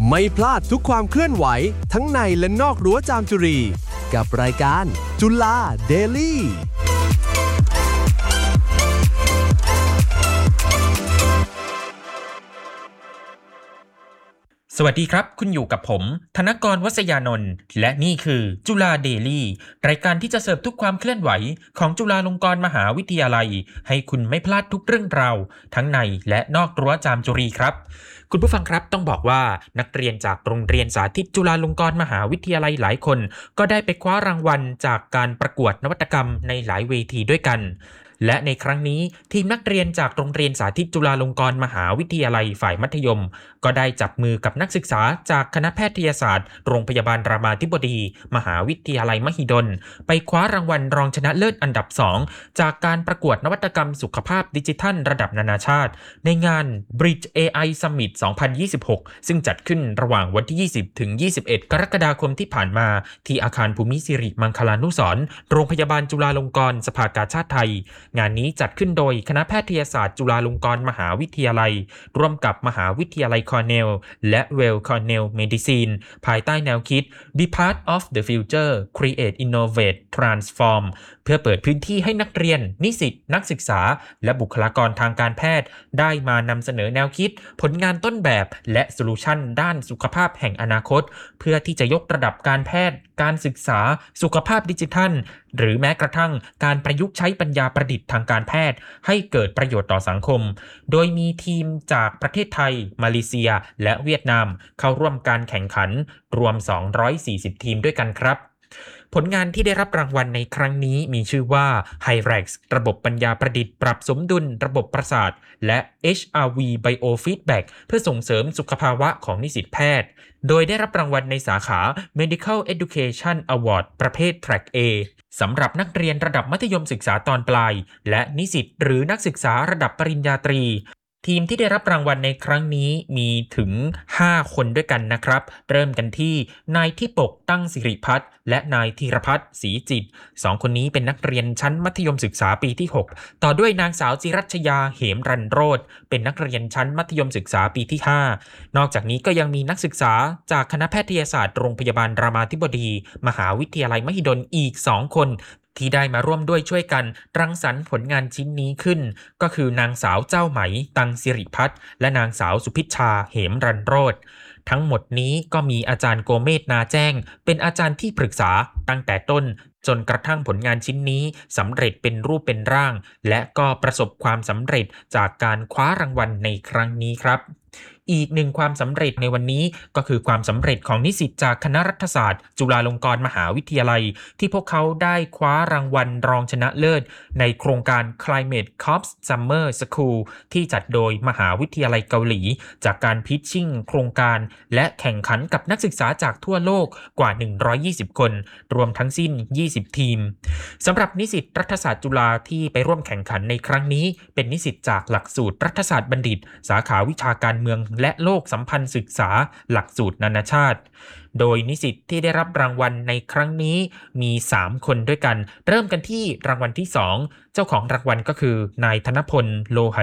ไม่พลาดทุกความเคลื่อนไหวทั้งในและนอกรั้วจามจุรีกับรายการจุฬาเดลี่สวัสดีครับคุณอยู่กับผมธนกร วษยานนท์และนี่คือจุฬาเดลี่รายการที่จะเสิร์ฟทุกความเคลื่อนไหวของจุฬาลงกรณ์มหาวิทยาลัยให้คุณไม่พลาดทุกเรื่องราวทั้งในและนอกรั้วจามจุรีครับคุณผู้ฟังครับต้องบอกว่านักเรียนจากโรงเรียนสาธิตจุฬาลงกรณ์มหาวิทยาลัยหลายคนก็ได้ไปคว้ารางวัลจากการประกวดนวัตกรรมในหลายเวทีด้วยกันและในครั้งนี้ทีมนักเรียนจากโรงเรียนสาธิตจุฬาลงกรณ์มหาวิทยาลัยฝ่ายมัธยมก็ได้จับมือกับนักศึกษาจากคณะแพทยศาสตร์โรงพยาบาลรามาธิบดีมหาวิทยาลัยมหิดลไปคว้ารางวัลรองชนะเลิศอันดับ 2จากการประกวดนวัตกรรมสุขภาพดิจิทัลระดับนานาชาติในงาน Bridge AI Summit 2026 ซึ่งจัดขึ้นระหว่างวันที่ 20 ถึง 21 กรกฎาคมที่ผ่านมาที่อาคารภูมิสิริมังคลานุสรณ์โรงพยาบาลจุฬาลงกรณ์สภากาชาดไทยงานนี้จัดขึ้นโดยคณะแพทยศาสตร์จุฬาลงกรณ์มหาวิทยาลัยร่วมกับมหาวิทยาลัยคอร์เนลและ Weill Cornell Medicine ภายใต้แนวคิด Be Part of the Future Create Innovate Transform เพื่อเปิดพื้นที่ให้นักเรียนนิสิตนักศึกษาและบุคลากรทางการแพทย์ได้มานำเสนอแนวคิดผลงานต้นแบบและโซลูชันด้านสุขภาพแห่งอนาคตเพื่อที่จะยกระดับการแพทย์การศึกษาสุขภาพดิจิทัลหรือแม้กระทั่งการประยุกต์ใช้ปัญญาประดิษฐ์ทางการแพทย์ให้เกิดประโยชน์ต่อสังคมโดยมีทีมจากประเทศไทยมาเลเซียและเวียดนามเข้าร่วมการแข่งขันรวม240ทีมด้วยกันครับผลงานที่ได้รับรางวัลในครั้งนี้มีชื่อว่า HyRex ระบบปัญญาประดิษฐ์ปรับสมดุลระบบประสาทและ HRV Biofeedback เพื่อส่งเสริมสุขภาวะของนิสิตแพทย์โดยได้รับรางวัลในสาขา Medical Education Award ประเภท Track A สำหรับนักเรียนระดับมัธยมศึกษาตอนปลายและนิสิตหรือนักศึกษาระดับปริญญาตรีทีมที่ได้รับรางวัลในครั้งนี้มีถึง5คนด้วยกันนะครับเริ่มกันที่นายทิปกตั้งสิริพัฒน์และนายธีรพัฒน์ศรีจิต2คนนี้เป็นนักเรียนชั้นมัธยมศึกษาปีที่6ต่อด้วยนางสาวจิรัชยาเหมรันโรจน์เป็นนักเรียนชั้นมัธยมศึกษาปีที่5นอกจากนี้ก็ยังมีนักศึกษาจากคณะแพทยศาสตร์โรงพยาบาลรามาธิบดีมหาวิทยาลัยมหิดลอีก2คนที่ได้มาร่วมด้วยช่วยกันรังสรรค์ผลงานชิ้นนี้ขึ้นก็คือนางสาวเจ้าไหมตังสิริพัฒน์และนางสาวสุพิชชาเหมรันโรจน์ทั้งหมดนี้ก็มีอาจารย์โกเมศนาแจ้งเป็นอาจารย์ที่ปรึกษาตั้งแต่ต้นจนกระทั่งผลงานชิ้นนี้สำเร็จเป็นรูปเป็นร่างและก็ประสบความสำเร็จจากการคว้ารางวัลในครั้งนี้ครับอีกหนึ่งความสำเร็จในวันนี้ก็คือความสำเร็จของนิสิตจากคณะรัฐศาสตร์จุฬาลงกรณ์มหาวิทยาลัยที่พวกเขาได้คว้ารางวัลรองชนะเลิศในโครงการ Climate Corps Summer School ที่จัดโดยมหาวิทยาลัยเกาหลีจากการพิชชิ่งโครงการและแข่งขันกับนักศึกษาจากทั่วโลกกว่า120คนรวมทั้งสิ้น20ทีมสำหรับนิสิตรัฐศาสตร์จุฬาที่ไปร่วมแข่งขันในครั้งนี้เป็นนิสิตจากหลักสูตรรัฐศาสตร์บัณฑิตสาขาวิชาการเมืองและโลกสัมพันธ์ศึกษาหลักสูตรนานาชาติโดยนิสิตที่ได้รับรางวัลในครั้งนี้มี3คนด้วยกันเริ่มกันที่รางวัลที่2เจ้าของรางวัลก็คือนายธนพลโลห